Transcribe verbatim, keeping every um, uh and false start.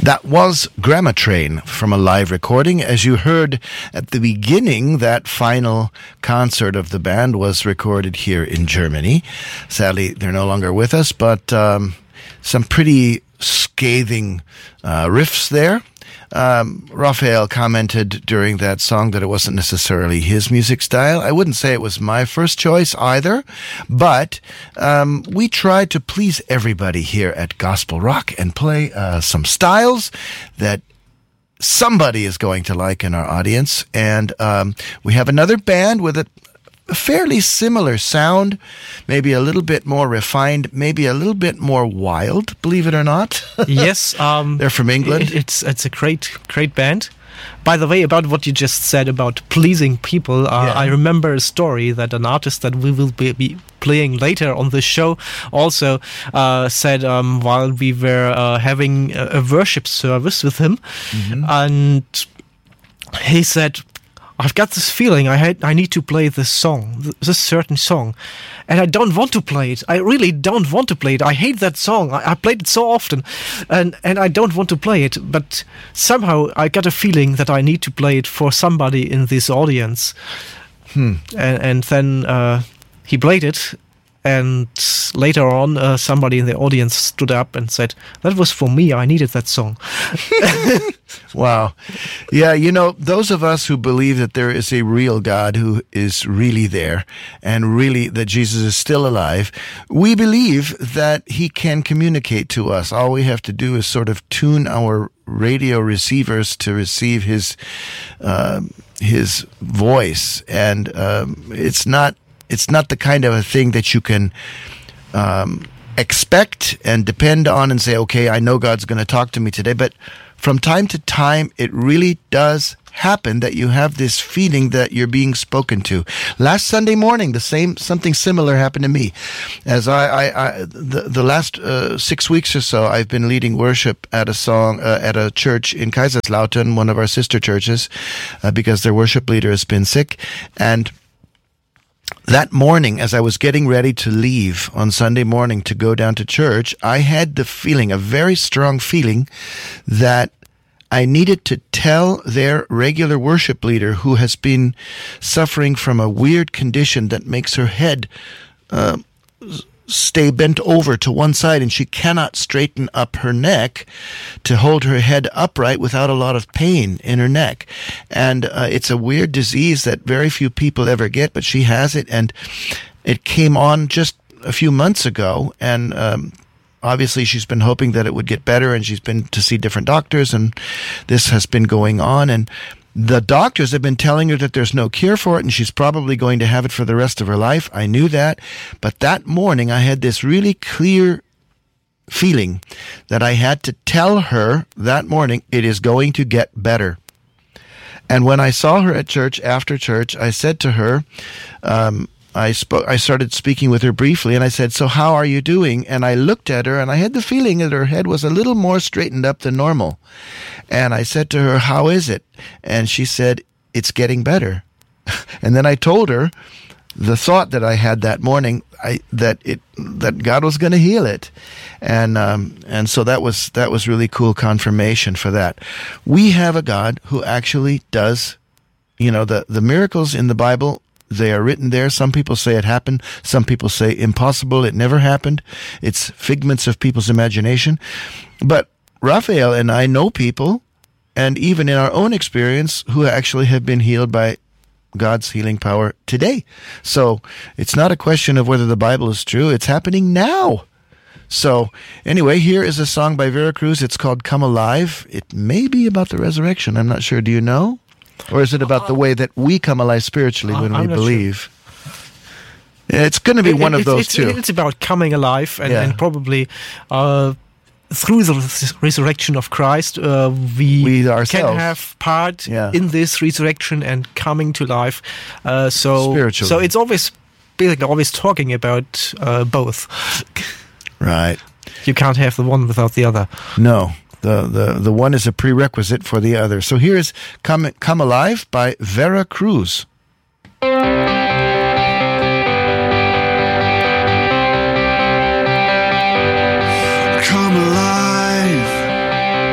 That was Grammar Train from a live recording. As you heard at the beginning, that final concert of the band was recorded here in Germany. Sadly, they're no longer with us, but um, some pretty scathing uh, riffs there. Um, Raphael commented during that song that it wasn't necessarily his music style. I wouldn't say it was my first choice either, but um, we try to please everybody here at Gospel Rock and play uh, some styles that somebody is going to like in our audience. And um, we have another band with a A fairly similar sound, maybe a little bit more refined, maybe a little bit more wild, believe it or not. Yes. Um, They're from England. It, it's it's a great, great band. By the way, about what you just said about pleasing people, uh, Yeah. I remember a story that an artist that we will be, be playing later on the show also uh, said um, while we were uh, having a, a worship service with him, mm-hmm. and he said, I've got this feeling I had, I need to play this song, this certain song, and I don't want to play it. I really don't want to play it. I hate that song. I, I played it so often, and, and I don't want to play it. But somehow I got a feeling that I need to play it for somebody in this audience. Hmm. And, and then uh, he played it, and later on uh, somebody in the audience stood up and said, that was for me, I needed that song. Wow. Yeah, you know, those of us who believe that there is a real God who is really there and really that Jesus is still alive, we believe that he can communicate to us. All we have to do is sort of tune our radio receivers to receive his uh, his voice. And um, it's not it's not the kind of a thing that you can um, expect and depend on and say, okay, I know God's going to talk to me today. But from time to time, it really does happen that you have this feeling that you're being spoken to. Last Sunday morning, the same something similar happened to me. As I, I, I the, the last uh, six weeks or so, I've been leading worship at a song uh, at a church in Kaiserslautern, one of our sister churches, uh, because their worship leader has been sick. And that morning, as I was getting ready to leave on Sunday morning to go down to church, I had the feeling, a very strong feeling, that I needed to tell their regular worship leader, who has been suffering from a weird condition that makes her head uh, stay bent over to one side, and she cannot straighten up her neck to hold her head upright without a lot of pain in her neck. And uh, it's a weird disease that very few people ever get, but she has it, and it came on just a few months ago, and um, obviously she's been hoping that it would get better, and she's been to see different doctors, and this has been going on, and the doctors have been telling her that there's no cure for it, and she's probably going to have it for the rest of her life. I knew that. But that morning, I had this really clear feeling that I had to tell her that morning, it is going to get better. And when I saw her at church, after church, I said to her, um, I spoke. I started speaking with her briefly, and I said, so how are you doing? And I looked at her, and I had the feeling that her head was a little more straightened up than normal. And I said to her, how is it? And she said, it's getting better. And then I told her the thought that I had that morning, I, that it that God was going to heal it. And um, and so that was that was really cool confirmation for that. We have a God who actually does, you know, the, the miracles in the Bible, they are written there. Some people say it happened. Some people say impossible. It never happened. It's figments of people's imagination. But Raphael and I know people, and even in our own experience, who actually have been healed by God's healing power today. So it's not a question of whether the Bible is true. It's happening now. So anyway, here is a song by Vera Cruz. It's called Come Alive. It may be about the resurrection. I'm not sure. Do you know? Or is it about the way that we come alive spiritually when I'm we not believe? Sure. It's going to be it, one it, of those it's, two. It's about coming alive, and, yeah. and probably uh, through the res- resurrection of Christ, uh, we, we can have part yeah. in this resurrection and coming to life. Uh, so, spiritually. So it's always basically always talking about uh, both. Right. You can't have the one without the other. No. The, the the one is a prerequisite for the other. So here's Come, Come Alive by Vera Cruz.